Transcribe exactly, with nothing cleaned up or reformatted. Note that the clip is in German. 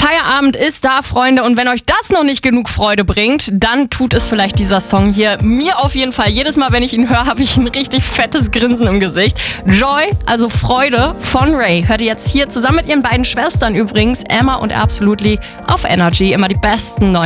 Feierabend ist da, Freunde, und wenn euch das noch nicht genug Freude bringt, dann tut es vielleicht dieser Song hier. Mir auf jeden Fall. Jedes Mal, wenn ich ihn höre, habe ich ein richtig fettes Grinsen im Gesicht. Joy, also Freude von Ray, hört ihr jetzt hier zusammen mit ihren beiden Schwestern übrigens, Emma und Absolutely, auf Energy. Immer die besten neuen